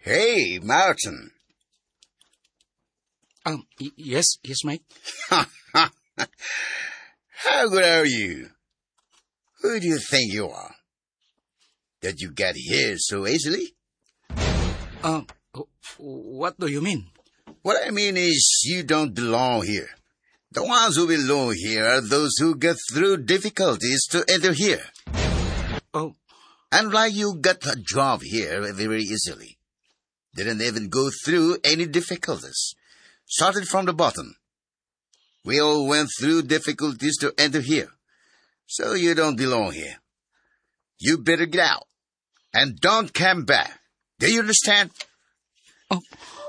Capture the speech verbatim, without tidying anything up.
Hey, Martin. Um, y- yes, yes, mate. How good are you? Who do you think you are? That you get here so easily? Um, wh- what do you mean? What I mean is you don't belong here. The ones who belong here are those who get through difficulties to enter here. Oh, And like you got a job here very easily. Didn't even go through any difficulties. Started from the bottom. We all went through difficulties to enter here. So you don't belong here. You better get out. And don't come back. Do you understand? oh,